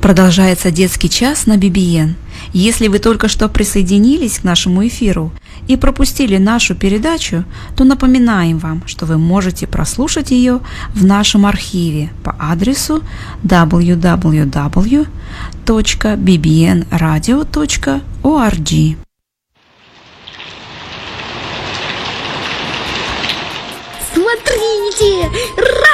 Продолжается детский час на BBN. Если вы только что присоединились к нашему эфиру и пропустили нашу передачу, то напоминаем вам, что вы можете прослушать ее в нашем архиве по адресу www.bbnradio.org. Смотрите!